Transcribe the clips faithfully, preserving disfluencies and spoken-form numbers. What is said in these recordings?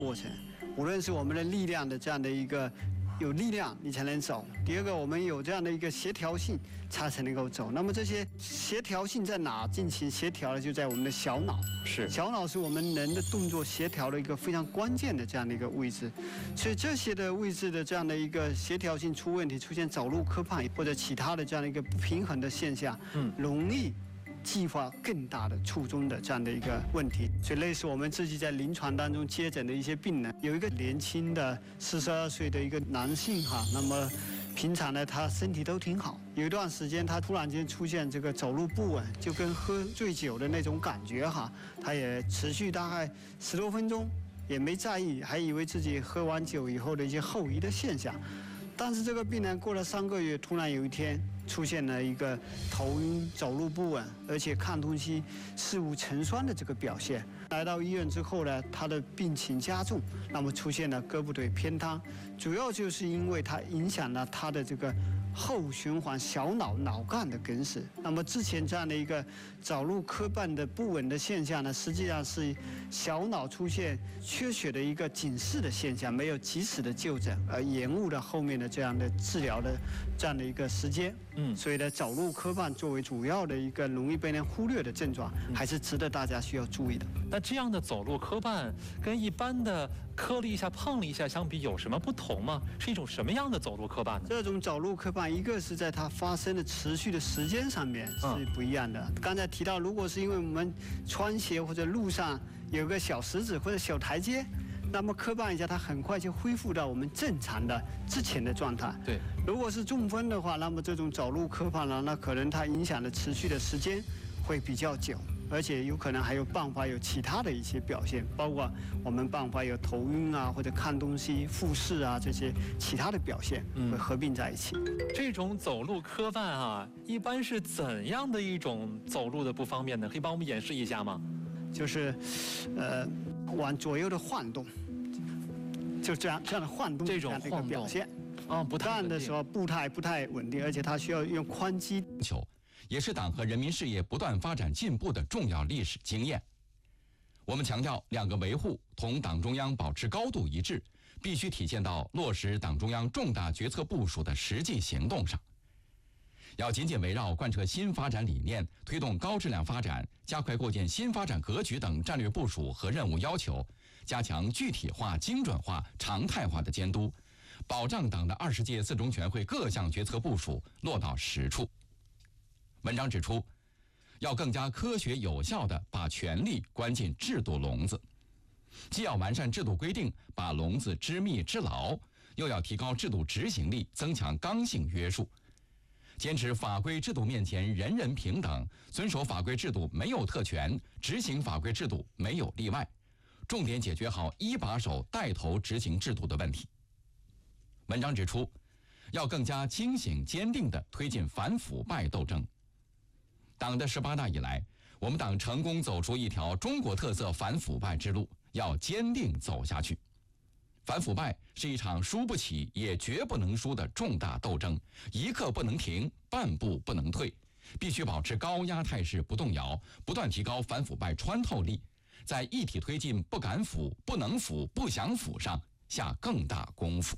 过程，无论是我们的力量的这样的一个有力量，你才能走；第二个，我们有这样的一个协调性，它才能够走。那么这些协调性在哪进行协调呢？就在我们的小脑。 是， 小脑是我们人的动作协调的一个非常关键的这样的一个位置。所以这些的位置的这样的一个协调性出问题，出现走路磕绊或者其他的这样的一个不平衡的现象，嗯，容易激发更大的卒中的这样的一个问题。所以类似我们自己在临床当中接诊的一些病人，有一个年轻的四十二岁的一个男性哈，那么平常呢他身体都挺好，有一段时间他突然间出现这个走路不稳，就跟喝醉酒的那种感觉哈，他也持续大概十多分钟，也没在意，还以为自己喝完酒以后的一些后遗的现象。但是这个病人过了三个月，突然有一天出现了一个头晕、走路不稳，而且看东西视物成酸的这个表现。来到医院之后呢，他的病情加重，那么出现了胳膊腿偏瘫，主要就是因为它影响了他的这个后循环小脑脑干的梗死。那么之前这样的一个走路磕绊的不稳的现象呢，实际上是小脑出现缺血的一个警示的现象，没有及时的就诊，而延误了后面的这样的治疗的这样的一个时间。嗯，所以呢，走路磕绊作为主要的一个容易被人忽略的症状，还是值得大家需要注意的。 那这样的走路磕绊跟一般的磕了一下、碰了一下相比，有什么不同吗？是一种什么样的走路磕绊呢？ 这种走路磕绊，一个是在它发生的持续的时间上面是不一样的。嗯、刚才提到，如果是因为我们穿鞋或者路上有个小石子或者小台阶，那么磕绊一下，它很快就恢复到我们正常的之前的状态。 对， 如果是中风的话，那么这种走路磕绊呢，那可能它影响的持续的时间会比较久，而且有可能还有办法有其他的一些表现，包括我们办法有头晕啊，或者看东西复视啊，这些其他的表现会合并在一起。嗯、 这种走路磕绊啊，一般是怎样的一种走路的不方便呢？可以帮我们演示一下吗？ 就是，呃，往左右的晃动，就这样这样的晃动， 这种晃动表现啊，不太稳定的时候步态不太稳定，而且它需要用髋肌。 球也是党和人民事业不断发展进步的重要历史经验。我们强调，两个维护同党中央保持高度一致，必须体现到落实党中央重大决策部署的实际行动上。要紧紧围绕贯彻新发展理念，推动高质量发展，加快构建新发展格局等战略部署和任务要求，加强具体化、精准化、常态化的监督，保障党的二十届四中全会各项决策部署落到实处。文章指出，要更加科学有效地把权力关进制度笼子，既要完善制度规定，把笼子织密织牢，又要提高制度执行力，增强刚性约束。坚持法规制度面前人人平等，遵守法规制度没有特权，执行法规制度没有例外，重点解决好一把手带头执行制度的问题。文章指出，要更加清醒坚定地推进反腐败斗争。党的十八大以来，我们党成功走出一条中国特色反腐败之路，要坚定走下去。反腐败是一场输不起也绝不能输的重大斗争，一刻不能停，半步不能退，必须保持高压态势不动摇，不断提高反腐败穿透力，在一体推进不敢腐、不能腐、不想腐上下更大功夫。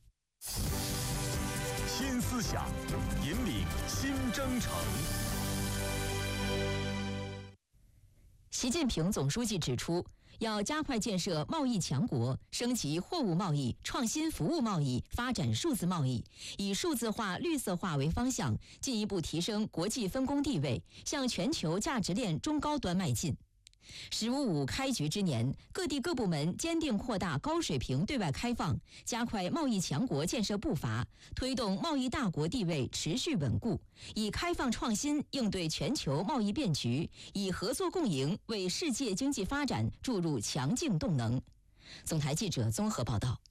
新思想引领新征程。 习近平总书记指出，要加快建设贸易强国，升级货物贸易、创新服务贸易，发展数字贸易，以数字化、绿色化为方向，进一步提升国际分工地位，向全球价值链中高端迈进。十五五开局之年，各地各部门坚定扩大高水平对外开放，加快贸易强国建设步伐，推动贸易大国地位持续稳固，以开放创新应对全球贸易变局，以合作共赢为世界经济发展注入强劲动能。总台记者综合报道。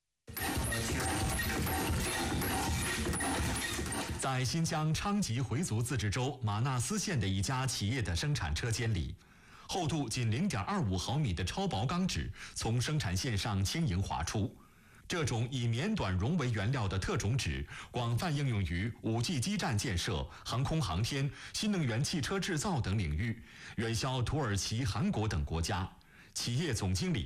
在新疆昌吉回族自治州玛纳斯县的一家企业的生产车间里，厚度仅 零点二五毫米的超薄钢纸从生产线上轻盈滑出。这种以绵短绒为原料的特种纸广泛应用于 五 G 基站建设、航空航天、新能源汽车制造等领域，远销土耳其、韩国等国家。企业总经理